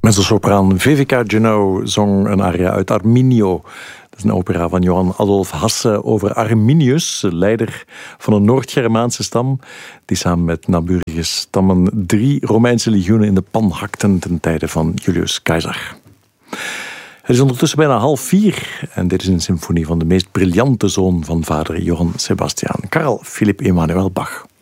Mezzosopraan Vivica Genow zong een aria uit Arminio. Dat is een opera van Johann Adolf Hasse over Arminius, leider van een Noord-Germaanse stam, die samen met naburige stammen 3 Romeinse legioenen in de pan hakten ten tijde van Julius Caesar. Het is ondertussen bijna 3:30 en dit is een symfonie van de meest briljante zoon van vader Johann Sebastian, Carl Philipp Emanuel Bach.